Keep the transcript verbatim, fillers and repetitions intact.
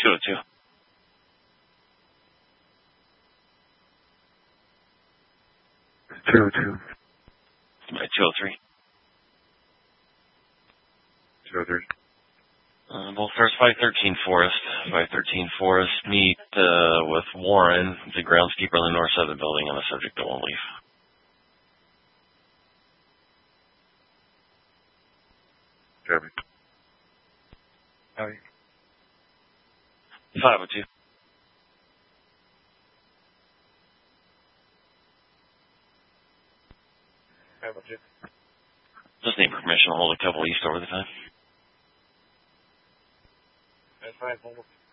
two oh two. two oh two. By two oh three. two oh three. Uh, both cars, five thirteen Forest. five thirteen Forest, meet uh, with Warren, the groundskeeper on the north side of the building, on the subject that won't leave. Copy. Copy. five oh two. five oh two. Just need permission to hold a couple east over the time. That's fine, hold.